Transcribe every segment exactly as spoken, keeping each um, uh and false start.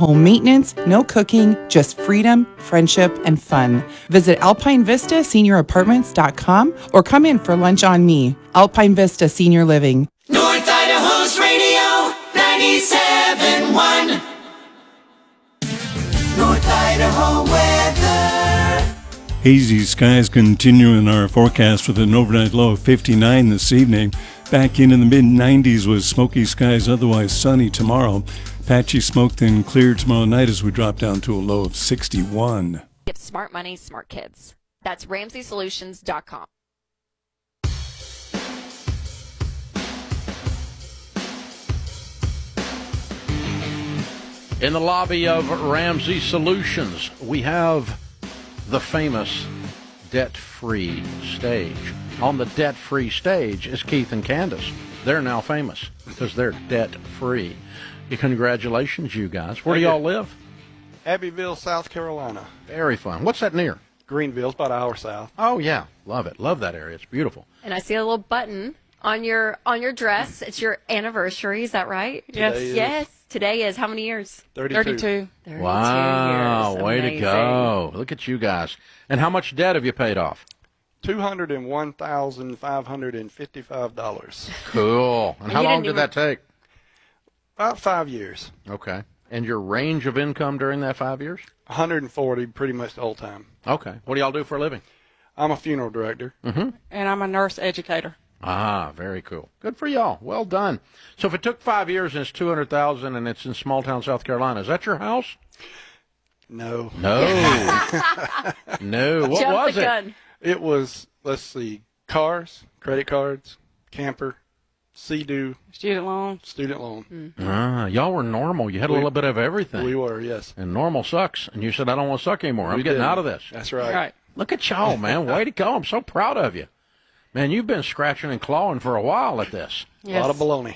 home maintenance, no cooking, just freedom, friendship, and fun. Visit alpine vista senior apartments dot com or come in for lunch on me. Alpine Vista Senior Living. North Idaho's Radio ninety-seven point one. North Idaho weather. Hazy skies continue in our forecast with an overnight low of fifty-nine this evening. Back in in the mid nineties with smoky skies, otherwise sunny tomorrow. Patchy smoke then clear tomorrow night as we drop down to a low of sixty-one. Get smart money, smart kids. That's Ramsey Solutions dot com. In the lobby of Ramsey Solutions, we have the famous debt-free stage. On the debt-free stage is Keith and Candace. They're now famous because they're debt-free. Congratulations, you guys. Where do y'all live? Abbeville, South Carolina. Very fun. What's that near? Greenville's about an hour south. Oh, yeah. Love it. Love that area. It's beautiful. And I see a little button on your on your dress. It's your anniversary. Is that right? Yes. Today is. Yes. Today is how many years? thirty-two. thirty-two. thirty-two Wow. years. Way Amazing. to go. Look at you guys. And how much debt have you paid off? two hundred one thousand five hundred fifty-five dollars. Cool. And, And how you long didn't did even- that take? About five years. Okay. And your range of income during that five years? one hundred forty pretty much the whole time. Okay. What do y'all do for a living? I'm a funeral director. Mm-hmm. And I'm a nurse educator. Ah, very cool. Good for y'all. Well done. So if it took five years and it's two hundred thousand and it's in small town South Carolina, is that your house? No. No. No. What Jump was the it? gun. It was, let's see, cars, credit cards, camper, Sea-Doo, Student loan. student loan. Ah, y'all were normal. You had a We- little bit of everything. We were, yes. And normal sucks. And you said, I don't want to suck anymore. I'm We getting did. out of this. That's right. Right. Look at y'all, man. Way to go. I'm so proud of you. Man, you've been scratching and clawing for a while at this. A lot of baloney.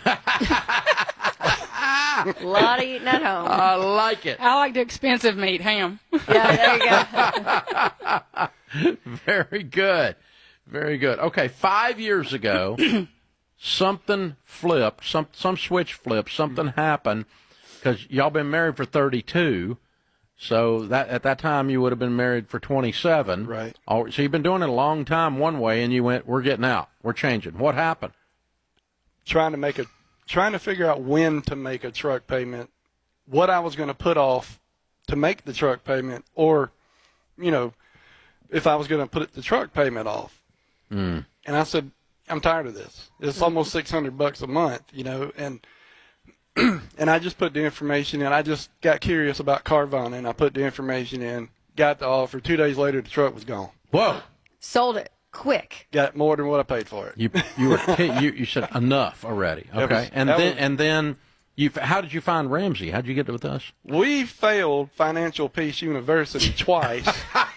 A lot of eating at home. I like it. I like the expensive meat, ham. Yeah, there you go. Very good. Very good. Okay, five years ago, something flipped, some some switch flipped, something happened, because y'all been married for thirty-two, so that at that time you would have been married for twenty-seven. Right. Oh, so you've been doing it a long time one way, and you went, we're getting out. We're changing. What happened? Trying to make a, trying to figure out when to make a truck payment, what I was going to put off to make the truck payment, or, you know, if I was going to put the truck payment off. Mm. And I said, I'm tired of this. It's almost six hundred bucks a month, you know, and and I just put the information in. I just got curious about Carvana, and I put the information in, got the offer. Two days later, the truck was gone. Whoa. Sold it quick. Got more than what I paid for it. You you were you, you said enough already. That Okay. was- and that then was- and then you how did you find Ramsey? How did you get with us? We failed Financial Peace University twice.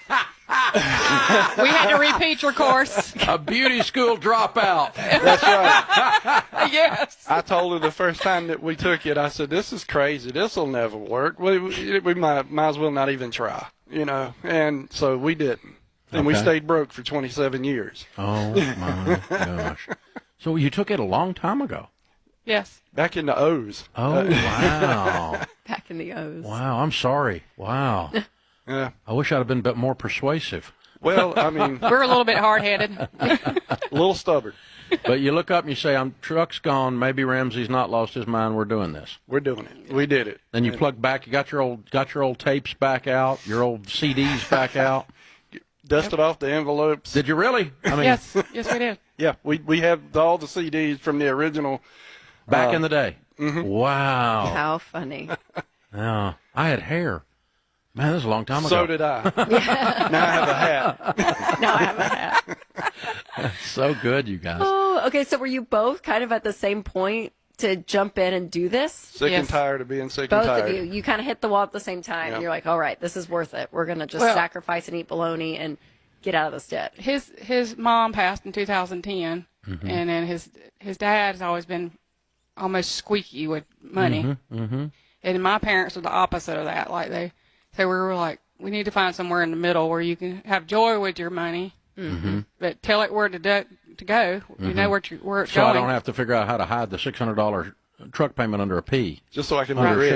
We had to repeat your course. A beauty school dropout. That's right. Yes. I told her the first time that we took it, I said, this is crazy. This will never work. We, we, we might, might as well not even try, you know. And so we didn't. And we Okay. stayed broke for twenty-seven years. Oh, my gosh. So you took it a long time ago. Yes. Back in the O's. Oh, wow. Back in the O's. Wow, I'm sorry. Wow. Yeah. I wish I'd have been a bit more persuasive. Well, I mean, We're a little bit hard-headed. a little stubborn. But you look up and you say, I'm truck's gone, maybe Ramsey's not lost his mind, we're doing this. We're doing it. We did it. Then you And plug back, you got your old got your old tapes back out, your old C Ds back out. dusted off the envelopes. Did you really? I mean, Yes. Yes, we did. Yeah, we, we have all the C Ds from the original. back uh, in the day. Wow. How funny. Yeah. I had hair. Man, this is a long time ago. So did I. Now I have a hat. Now I have a hat. So good, you guys. Oh, okay. So were you both kind of at the same point to jump in and do this? Sick Yes. and tired of being sick Both and tired. of you. You kind of hit the wall at the same time. Yeah. You're like, all right, this is worth it. We're going to just Well- sacrifice and eat bologna and get out of this debt. His his mom passed in two thousand ten, and then his his dad has always been almost squeaky with money. Mm-hmm. And my parents were the opposite of that. Like they, so we were like, we need to find somewhere in the middle where you can have joy with your money, Mm-hmm. but tell it where to do, to go. You know where to, where it's So going. I don't have to figure out how to hide the six hundred dollars truck payment under a P. Just so I can Under be a rich. shell.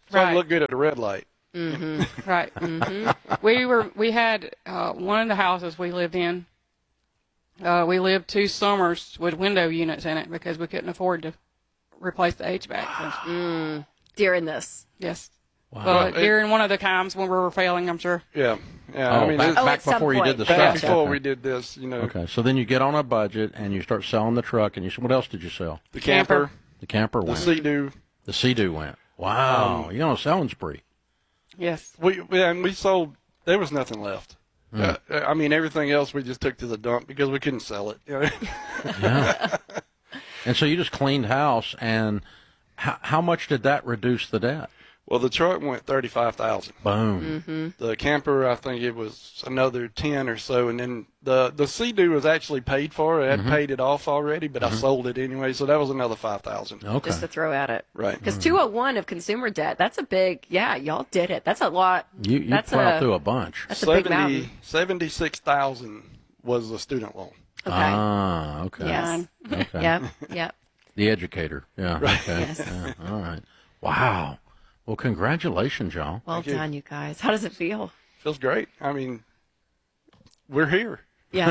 So I Right. look good at a red light. Right. Mm-hmm. We were we had uh, one of the houses we lived in. Uh, we lived two summers with window units in it because we couldn't afford to replace the H V A C. During this. Yes. Wow. Well, It- during one of the times when we were failing, I'm sure. Yeah, yeah. Oh, I mean, back, it's- Oh, back at some before you did the point. back stuff. before Okay. we did this, you know, Okay, so then you get on a budget and you start selling the truck, and you what else did you sell? the camper, The camper the went. Sea-Doo. The Sea-Doo went. Wow, Um, you're on a selling spree. Yes. We, we and we sold. There was nothing left. Uh, I mean, everything else we just took to the dump because we couldn't sell it. You know? Yeah. And so you just cleaned house, and how, how much did that reduce the debt? Well, the truck went thirty-five thousand. Boom. The camper, I think it was another ten or so, and then the the Sea-Doo was actually paid for. I had paid it off already, but I sold it anyway, so that was another five thousand. Okay. Just to throw at it. Right. Because two oh one of consumer debt, that's a big, yeah, y'all did it. That's a lot. You, you that's plowed a, through a bunch. That's a big mountain. seventy-six thousand was the student loan. Okay. Ah, okay. yes. Okay. Yep. Yep. The educator. Yeah. Okay. Yes. Yeah. All right. Wow. Well, congratulations, y'all. Well Thank you. done, you guys. How does it feel? Feels great. I mean, we're here. Yeah.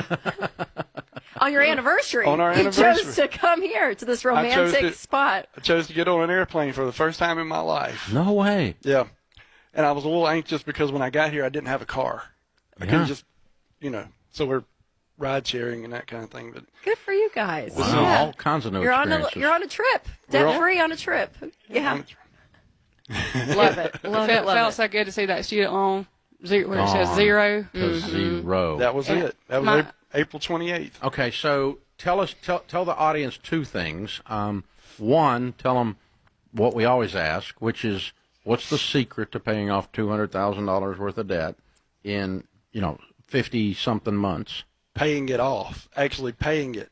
On your anniversary. On our You anniversary. chose to come here to this chose romantic to- spot. I chose to get on an airplane for the first time in my life. No way. Yeah. And I was a little anxious because when I got here, I didn't have a car. I Yeah. couldn't just, you know, so we're ride sharing and that kind of thing. But Good for you guys. Wow. Yeah. All kinds of new You're on a experiences. you're on a trip. We're Debt on- free on a trip. Yeah. I'm- Love it. Love It it. Love felt it. so good to see that student loan zero, where it says Gone. zero. To zero. that was Yeah. it. That was My- Ap- April twenty-eighth. Okay, so tell us, tell, tell the audience two things. Um, one, tell them what we always ask, which is, what's the secret to paying off two hundred thousand dollars worth of debt in, you know, fifty something months? Paying it off. Actually paying it.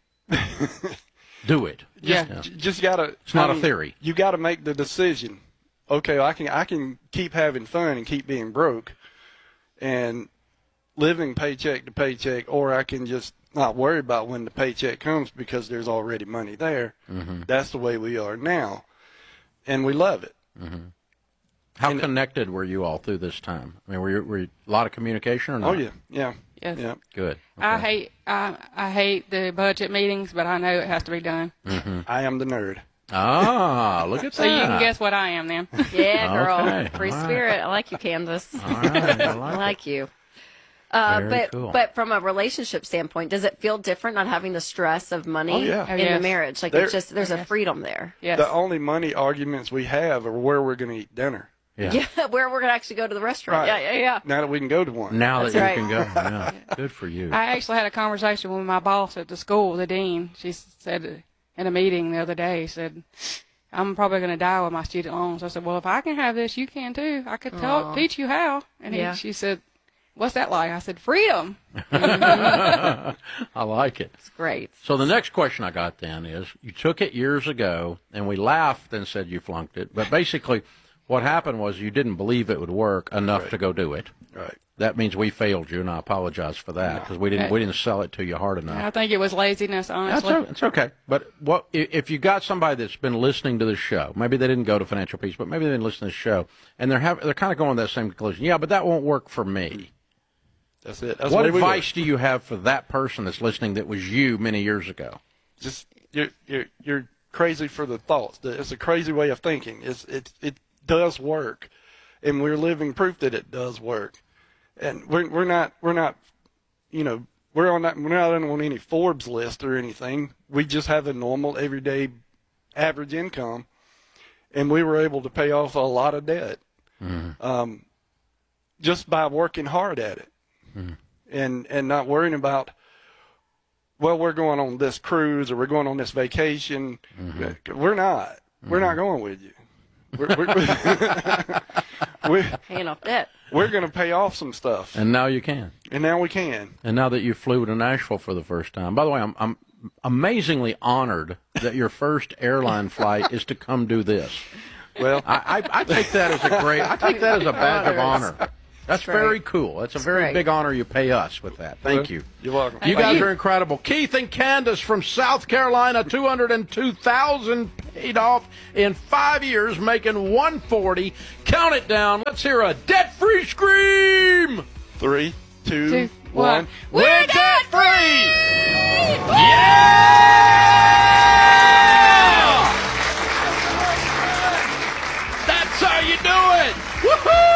Do it. Yeah. J- Just gotta. It's not I a mean, theory. You got to make the decision. Okay, I can I can keep having fun and keep being broke, and living paycheck to paycheck, or I can just not worry about when the paycheck comes because there's already money there. Mm-hmm. That's the way we are now, and we love it. How And- connected were you all through this time? I mean, were you, were you a lot of communication or not? Oh yeah, yeah, Yes. yeah. Good. I Okay. hate I I hate the budget meetings, but I know it has to be done. I am the nerd. Ah, look at So that. you can guess what I am then. Yeah, girl. Okay. Free All right. spirit. I like you, Candace. All right, I I like it. like you. Uh, Very but cool. but from a relationship standpoint, does it feel different not having the stress of money Oh, yeah. Oh, in yes. the marriage? Like There- it's just there's a Yes. freedom there. Yes. The only money arguments we have are where we're going to eat dinner. Yeah. Yeah, where we're gonna actually go to the restaurant. Right. Yeah, yeah, yeah. Now that we can go to one. Now That's that you right. can go. Yeah. Good for you. I actually had a conversation with my boss at the school, the dean. She said in a meeting the other day, said, I'm probably going to die with my student loans. I said, well, if I can have this, you can too. I could tell, Aw. teach you how. And he, Yeah. she said, what's that like? I said, freedom. I like it. It's great. So the next question I got then is, you took it years ago, and we laughed and said you flunked it. But basically, what happened was you didn't believe it would work enough Right. to go do it. Right. That means we failed you, and I apologize for that because we didn't we didn't sell it to you hard enough. I think it was laziness, That's honestly. o- it's okay. But what i- if you got somebody that's been listening to this show? Maybe they didn't go to Financial Peace, but maybe they didn't listen to this show, and they're have, they're kind of going to that same conclusion. Yeah, but that won't work for me. That's it. That's What the way we work. advice do you have for that person that's listening that was you many years ago? Just you're you're you're crazy for the thoughts. It's a crazy way of thinking. It's it it does work, and we're living proof that it does work. And we're we're not we're not, you know, we're on that we're not on any Forbes list or anything. We just have a normal everyday average income, and we were able to pay off a lot of debt, um, just by working hard at it, and and not worrying about, well, we're going on this cruise or we're going on this vacation. We're not. We're not going with you. We're, we're, we're, Paying off debt. we're going to pay off some stuff, And now you can. and now we can. And now that you flew to Nashville for the first time. By the way, I'm, I'm amazingly honored that your first airline flight is to come do this. Well, I, I, I take that as a great. I take that as a badge of honor. That's great. very cool. That's a very great. big honor you pay us with that. Thank you. You're welcome. You guys are incredible. Keith and Candace from South Carolina, two hundred two thousand paid off in five years, making one forty. Count it down. Let's hear a debt-free scream. Three, two, Two, one. one. We're debt-free. Yeah! That's how you do it. Woohoo!